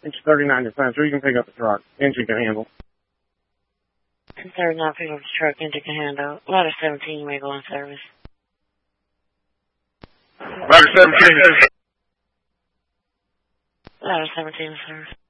It's 39 dispenser. You can pick up the truck. Engine can handle. 39, pick up the truck. Engine can handle. Ladder 17, you may go in service. Ladder 17. Ladder 17 in service.